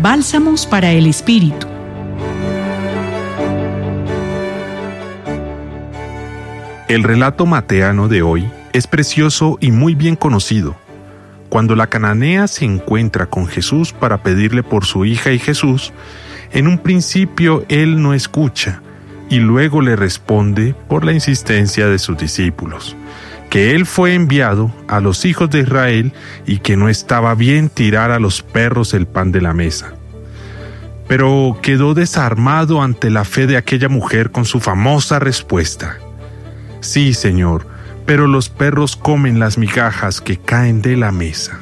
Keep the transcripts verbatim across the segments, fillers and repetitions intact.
Bálsamos para el Espíritu. El relato mateano de hoy es precioso y muy bien conocido. Cuando la cananea se encuentra con Jesús para pedirle por su hija y Jesús, en un principio él no escucha y luego le responde por la insistencia de sus discípulos, que él fue enviado a los hijos de Israel y que no estaba bien tirar a los perros el pan de la mesa. Pero quedó desarmado ante la fe de aquella mujer con su famosa respuesta: «Sí, Señor, pero los perros comen las migajas que caen de la mesa».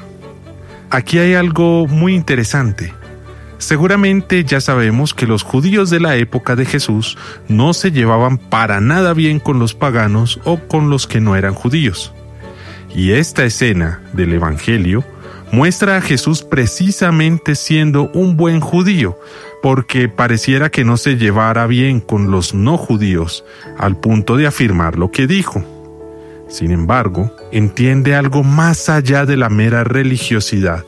Aquí hay algo muy interesante. Seguramente ya sabemos que los judíos de la época de Jesús no se llevaban para nada bien con los paganos o con los que no eran judíos. Y esta escena del Evangelio muestra a Jesús precisamente siendo un buen judío, porque pareciera que no se llevara bien con los no judíos, al punto de afirmar lo que dijo. Sin embargo, entiende algo más allá de la mera religiosidad,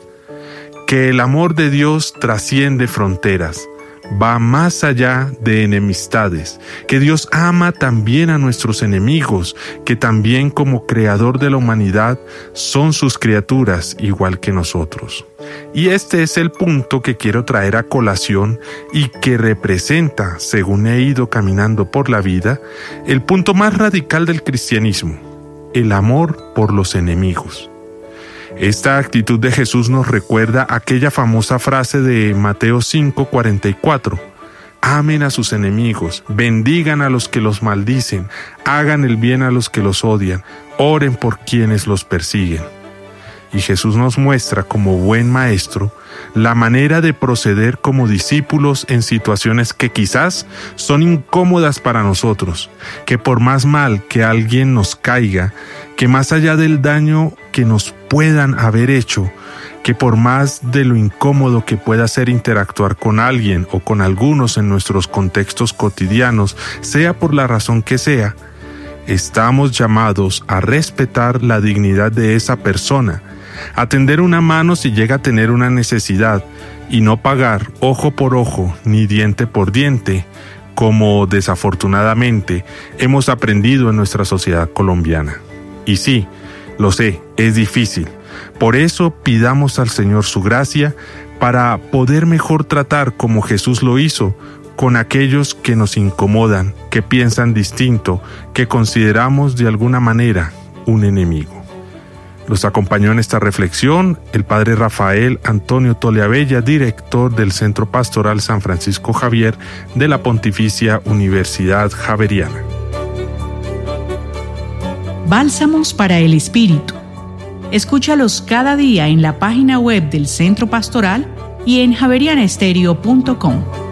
que el amor de Dios trasciende fronteras, va más allá de enemistades, que Dios ama también a nuestros enemigos, que también como creador de la humanidad son sus criaturas igual que nosotros. Y este es el punto que quiero traer a colación y que representa, según he ido caminando por la vida, el punto más radical del cristianismo: el amor por los enemigos. Esta actitud de Jesús nos recuerda aquella famosa frase de Mateo cinco cuarenta y cuatro: «Amen a sus enemigos, bendigan a los que los maldicen, hagan el bien a los que los odian, oren por quienes los persiguen». Y Jesús nos muestra, como buen maestro, la manera de proceder como discípulos en situaciones que quizás son incómodas para nosotros, que por más mal que alguien nos caiga, que más allá del daño que nos puedan haber hecho, que por más de lo incómodo que pueda ser interactuar con alguien o con algunos en nuestros contextos cotidianos, sea por la razón que sea, estamos llamados a respetar la dignidad de esa persona, a tender una mano si llega a tener una necesidad y no pagar ojo por ojo ni diente por diente, como desafortunadamente hemos aprendido en nuestra sociedad colombiana. Y sí, lo sé, es difícil. Por eso pidamos al Señor su gracia para poder mejor tratar, como Jesús lo hizo, con aquellos que nos incomodan, que piensan distinto, que consideramos de alguna manera un enemigo. Los acompañó en esta reflexión el Padre Rafael Antonio Toleabella, director del Centro Pastoral San Francisco Javier de la Pontificia Universidad Javeriana. Bálsamos para el Espíritu. Escúchalos cada día en la página web del Centro Pastoral y en javeriana estéreo punto com.